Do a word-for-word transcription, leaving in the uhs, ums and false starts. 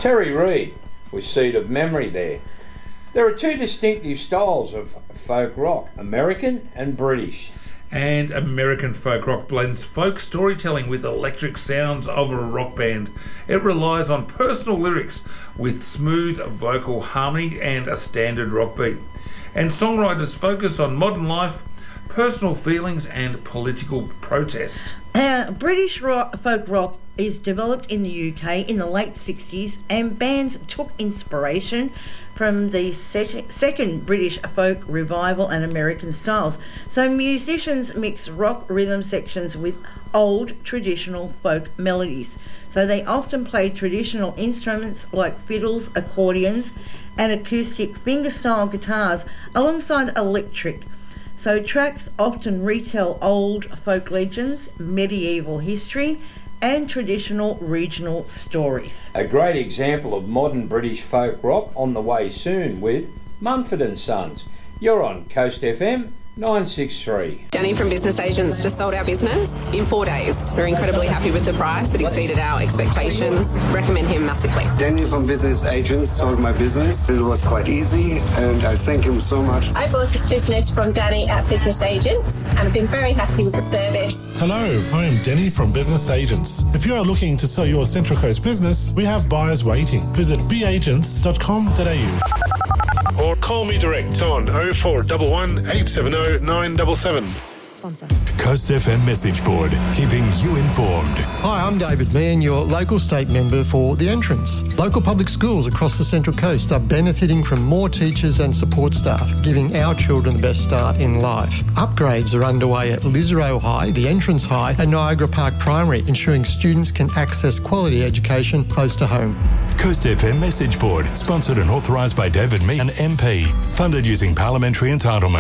Terry Reid with Seed of Memory there. There are two distinctive styles of folk rock, American and British. And American folk rock blends folk storytelling with electric sounds of a rock band. It relies on personal lyrics with smooth vocal harmony and a standard rock beat. And songwriters focus on modern life, personal feelings and political protest. Uh, British rock, folk rock is developed in the U K in the late sixties, and bands took inspiration from the set, second British folk revival and American styles. So musicians mix rock rhythm sections with old traditional folk melodies. So they often play traditional instruments like fiddles, accordions and acoustic fingerstyle guitars alongside electric. So tracks often retell old folk legends, medieval history and traditional regional stories. A great example of modern British folk rock on the way soon with Mumford and Sons. You're on Coast F M nine sixty-three. Danny from Business Agents just sold our business in four days. We're incredibly happy with the price. It exceeded our expectations. Recommend him massively. Danny from Business Agents sold my business. It was quite easy and I thank him so much. I bought a business from Danny at Business Agents and I've been very happy with the service. Hello, I am Danny from Business Agents. If you are looking to sell your Central Coast business, we have buyers waiting. Visit b agents dot com dot a u. Or call me direct on oh four one one, eight seven oh, nine seven seven. Sponsor. Coast F M message board, keeping you informed. Hi, I'm David Mann, your local state member for The Entrance. Local public schools across the Central Coast are benefiting from more teachers and support staff, giving our children the best start in life. Upgrades are underway at Lisarow High, The Entrance High and Niagara Park Primary, ensuring students can access quality education close to home. Coast F M message board, sponsored and authorised by David Meehan, M P, funded using parliamentary entitlement.